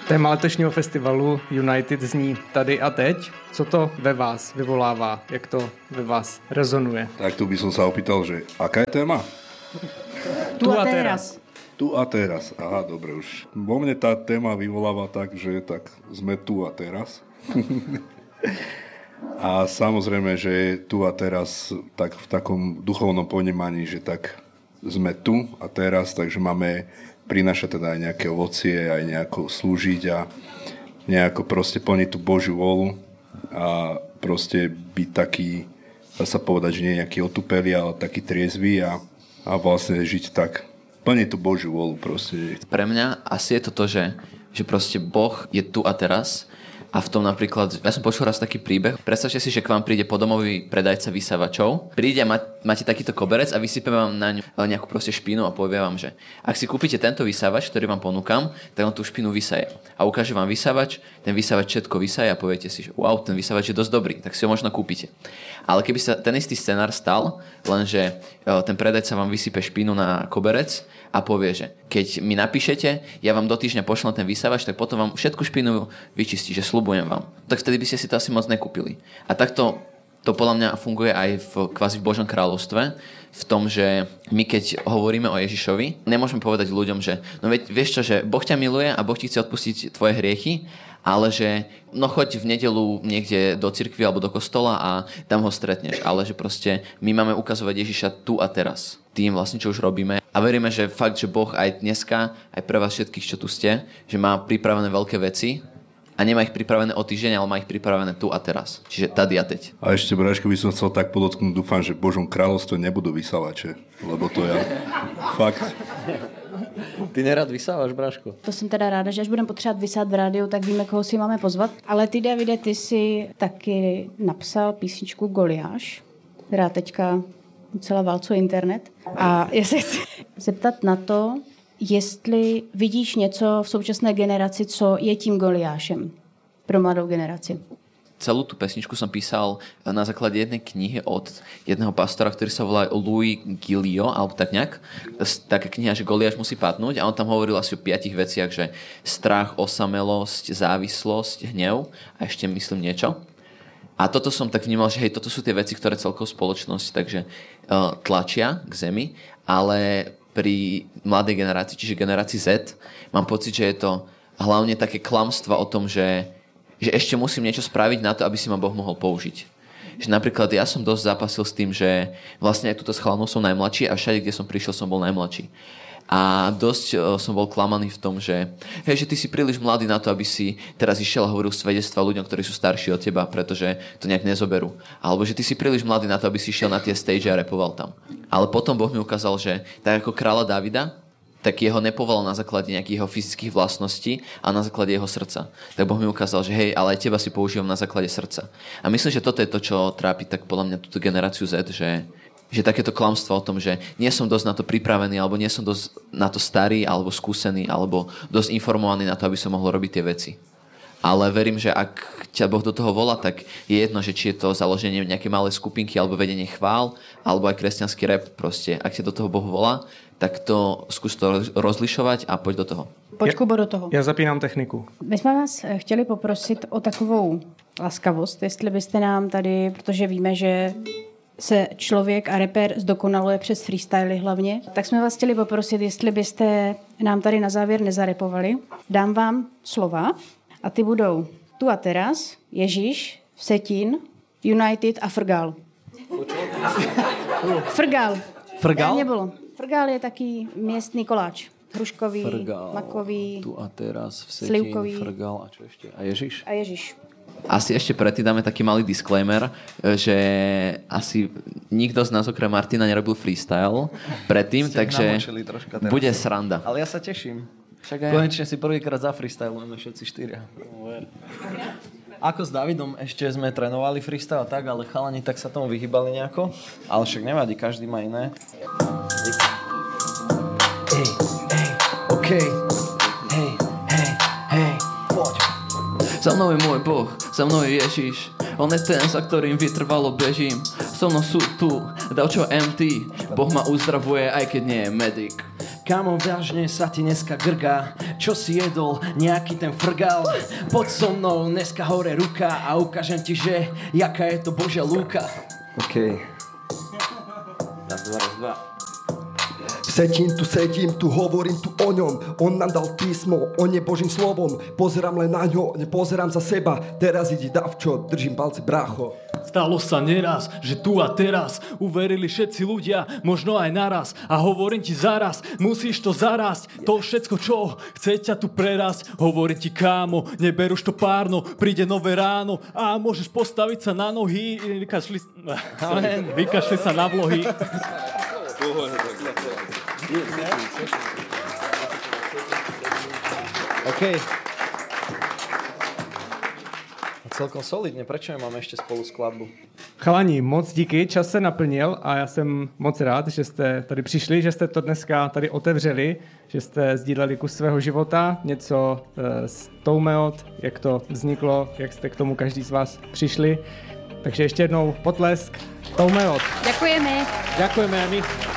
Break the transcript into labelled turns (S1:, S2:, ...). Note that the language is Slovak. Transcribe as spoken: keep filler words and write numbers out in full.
S1: Téma letošního festivalu United zní tady a teď. Co to ve vás vyvolává? Jak to ve vás rezonuje?
S2: Tak tu by som sa opýtal, že aká je téma?
S1: Tu a teraz.
S2: Tu a teraz. Aha, dobre, už. Vo mne tá téma vyvoláva tak, že tak sme tu a teraz. A samozrejme, že tu a teraz tak v takom duchovnom ponímaní, že tak sme tu a teraz, takže máme prinášať teda aj nejaké ovocie, aj nejako slúžiť a nejako proste plniť tú Božiu vôľu a proste byť taký, dá sa povedať, že nie nejaký otupelý, ale taký triezvý a, a vlastne žiť tak, plniť tú Božiu vôľu proste.
S3: Pre mňa asi je to to, že, že proste Boh je tu a teraz. A v tom napríklad, ja som počul raz taký príbeh. Predstavte si, že k vám príde podomový predajca vysávačov. Príde a má, máte takýto koberec a vysype vám na ňu nejakú proste špínu a povie vám, že ak si kúpite tento vysávač, ktorý vám ponúkam, tak on tú špínu vysaje. A ukáže vám vysávač, ten vysávač všetko vysaje a poviete si, že wow, ten vysávač je dosť dobrý, tak si ho možno kúpite. Ale keby sa ten istý scenár stal, lenže ten predajca vám vysype špínu na koberec a povie, že keď mi napíšete, ja vám do týždňa pošlem ten vysávač, tak potom vám všetku špínu vyčistí, že sľubujem vám. Tak vtedy by ste si to asi moc nekúpili. A takto to podľa mňa funguje aj v kvázi v Božom kráľovstve, v tom, že my keď hovoríme o Ježišovi, nemôžeme povedať ľuďom, že no veď, vieš čo, že Boh ťa miluje a Boh ti chce odpustiť tvoje hriechy, ale že no choď v nedeľu niekde do cirkvi alebo do kostola a tam ho stretneš. Ale že proste my máme ukazovať Ježiša tu a teraz. Tým vlastne, čo už robíme. A veríme, že fakt, že Boh aj dneska, aj pre vás všetkých, čo tu ste, že má pripravené veľké veci a nemá ich pripravené o týždeň, ale má ich pripravené tu a teraz. Čiže tady a teď.
S2: A ešte, Braško, by som chcel tak podotknúť, dúfam, že v Božom kráľovstve nebudú vysávače. Lebo to ja fakt...
S4: Ty nerad vysáváš, Braško?
S5: To jsem teda ráda, že až budeme potřebovat vysát v rádiu, tak víme, koho si máme pozvat. Ale ty, Davide, ty si taky napsal písničku Goliáš, která teďka docela válcuje internet. A já se chci zeptat na to, jestli vidíš něco v současné generaci, co je tím Goliášem pro mladou generaci.
S3: Celú tú pesničku som písal na základe jednej knihy od jedného pastora, ktorý sa volá Louis Giglio, alebo tak nejak. Taká kniha, že Goliáš musí padnúť a on tam hovoril asi o piatich veciach, že strach, osamelosť, závislosť, hnev a ešte myslím niečo. A toto som tak vnímal, že hej, toto sú tie veci, ktoré celkovú spoločnosť takže uh, tlačia k zemi, ale pri mladej generácii, čiže generácii Z, mám pocit, že je to hlavne také klamstva o tom, že že ešte musím niečo spraviť na to, aby si ma Boh mohol použiť. Že napríklad ja som dosť zápasil s tým, že vlastne aj túto s chlanou som najmladší a všade, kde som prišiel, som bol najmladší. A dosť uh, som bol klamaný v tom, že hej, že ty si príliš mladý na to, aby si teraz išiel a hovoril svedectva ľuďom, ktorí sú starší od teba, pretože to nejak nezoberú. Alebo že ty si príliš mladý na to, aby si išiel na tie stage a rapoval tam. Ale potom Boh mi ukázal, že tak ako kráľa Davida, tak jeho nepovolal na základe nejakých jeho fyzických vlastností a na základe jeho srdca. Tak Boh mi ukázal, že hej, ale aj teba si používam na základe srdca. A myslím, že toto je to, čo trápi tak podľa mňa túto generáciu Z, že, že takéto klamstvo o tom, že nie som dosť na to pripravený, alebo nie som dosť na to starý, alebo skúsený, alebo dosť informovaný na to, aby som mohol robiť tie veci. Ale verím, že ak ťa Boh do toho volá, tak je jedno, že či je to založenie nejaké malé skupinky, alebo vedenie chvál, alebo aj kresťanský rap proste. Ak ťa do toho Boh volá, tak to skús to rozlišovať a poď do toho.
S5: Pojď, Kubo, do toho.
S1: Já zapínám techniku.
S5: My jsme vás chtěli poprosit o takovou laskavost, jestli byste nám tady, protože víme, že se člověk a rapper zdokonaluje přes freestyly hlavně, tak jsme vás chtěli poprosit, jestli byste nám tady na závěr nezarepovali. Dám vám slova a ty budou tu a teraz, Ježíš, Vsetín, United a Frgal. Frgal.
S4: Frgal?
S5: Nebylo. Frgal je taký miestný koláč. Hruškový,
S4: Frgal,
S5: makový,
S4: tu a teraz, Vsetín,
S5: slivkový.
S4: Frgal a čo ešte? A Ježiš?
S5: A Ježiš.
S3: Asi ešte predtým dáme taký malý disclaimer, že asi nikto z nás okrem Martina nerobil freestyle predtým, takže bude sranda.
S4: Ale ja sa teším.
S3: Však aj
S4: Konečne si prvýkrát zafreestylujeme všetci štyria. Ako s Davidom ešte sme trénovali freestyle tak, ale chalani tak sa tomu vyhýbali nejako. Ale však nevadí, každý má iné. Hej, hej, okej. Hej, hej, hej, poď.
S3: Za mnou je môj Boh, za mnou je Ježiš. On je ten, za ktorým vytrvalo bežím. So mnou sú tu, Davčo em té. Boh ma uzdravuje, aj keď nie je medic.
S4: Kamo, vážne sa ti dneska grgá, čo si jedol, nejaký ten frgal. Poď so mnou, dneska hore ruka a ukážem ti, že jaká je to Božia lúka.
S6: OK.
S4: Raz, dva, raz, dva.
S6: Sedím tu, sedím tu, hovorím tu o ňom. On nám dal písmo, on je Božím slovom. Pozerám len na ňo, nepozerám za seba. Teraz ide davčo, držím palce, brácho.
S7: Stalo sa neraz, že tu a teraz uverili všetci ľudia, možno aj naraz. A hovorím ti zaraz, musíš to zarásť. To všetko, čo chce ťa tu prerásť. Hovorím ti, kámo, neberuš to párno, príde nové ráno a môžeš postaviť sa na nohy. Vykašli, vykašli sa na vlohy.
S4: OK. Celkom solidně, prečo nemáme ještě spolu skladbu?
S1: Chalani, moc díky, čas se naplnil a já jsem moc rád, že jste tady přišli, že jste to dneska tady otevřeli, že jste sdíleli kus svého života, něco z Toumeot, jak to vzniklo, jak jste k tomu každý z vás přišli. Takže ještě jednou potlesk Toumeot.
S5: Děkujeme.
S1: Děkujeme, my.